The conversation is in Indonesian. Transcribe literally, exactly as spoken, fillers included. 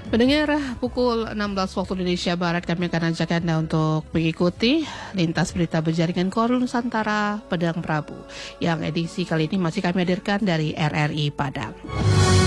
Pendengar, pukul enam belas waktu Indonesia Barat kami akan ajak Anda untuk mengikuti lintas berita berjaringan Korea Nusantara Padang Prabu. Yang edisi kali ini masih kami hadirkan dari R R I Padang.